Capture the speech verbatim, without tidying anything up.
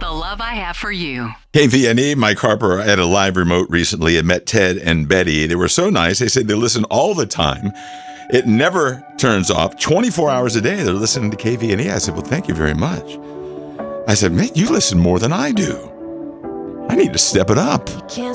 the love I have for you. K V N E, Mike Harper, at a live remote recently and met Ted and Betty. They were so nice. They said they listen all the time. It never turns off. twenty-four hours a day, they're listening to K V N E. I said, well, thank you very much. I said, man, you listen more than I do. I need to step it up.